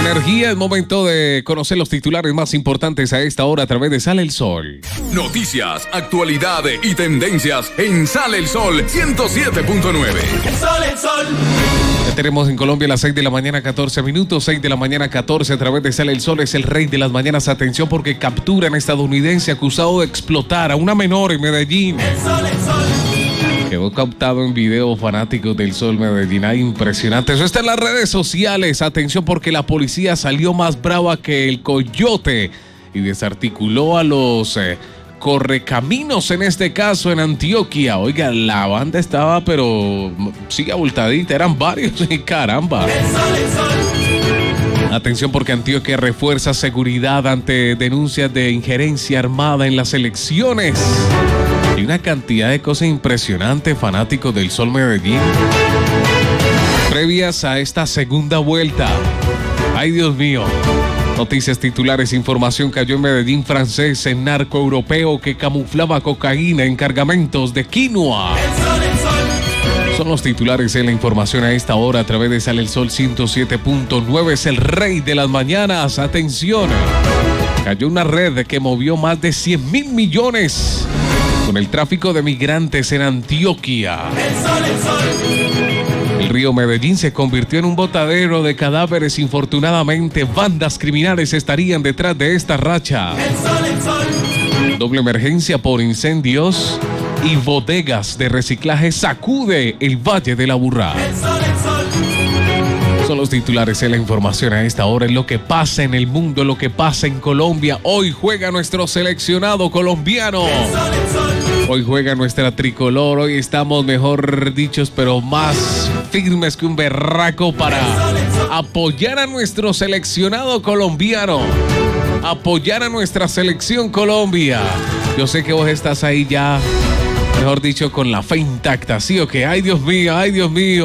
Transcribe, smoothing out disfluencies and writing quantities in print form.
energía, es momento de conocer los titulares más importantes a esta hora a través de Sale el Sol. Noticias, actualidad y tendencias en Sale el Sol 107.9. El sol. Ya tenemos en Colombia las 6 de la mañana 14 minutos, 6 de la mañana 14 a través de Sale el Sol. Es el rey de las mañanas. Atención porque capturan a estadounidense acusado de explotar a una menor en Medellín. El sol. Quedó captado en video fanáticos del Sol Medellín. Ay, impresionante. Eso está en las redes sociales. Atención porque la policía salió más brava que el coyote y desarticuló a los correcaminos, en este caso en Antioquia. Oiga, la banda estaba, pero sigue abultadita. Eran varios. Caramba. El sol. Atención porque Antioquia refuerza seguridad ante denuncias de injerencia armada en las elecciones. Hay una cantidad de cosas impresionantes, fanáticos del Sol Medellín, previas a esta segunda vuelta. Ay, Dios mío. Noticias titulares, información: cayó en Medellín francés en narco europeo que camuflaba cocaína en cargamentos de quinoa. El sol. Son los titulares en la información a esta hora a través de Sale el Sol 107.9. Es el rey de las mañanas. Atención. Cayó una red que movió más de 100.000 millones con el tráfico de migrantes en Antioquia. El sol. El río Medellín se convirtió en un botadero de cadáveres. Infortunadamente, bandas criminales estarían detrás de esta racha. El sol. Doble emergencia por incendios y bodegas de reciclaje sacude el Valle de la Burrá. El sol. Son los titulares en la información a esta hora, en lo que pasa en el mundo, lo que pasa en Colombia. Hoy juega nuestro seleccionado colombiano. Hoy juega nuestra tricolor. Hoy estamos, mejor dichos, pero más firmes que un berraco para apoyar a nuestro seleccionado colombiano. Apoyar a nuestra selección Colombia. Yo sé que vos estás ahí ya, mejor dicho, con la fe intacta, ¿sí o qué? Ay, Dios mío, ay, Dios mío.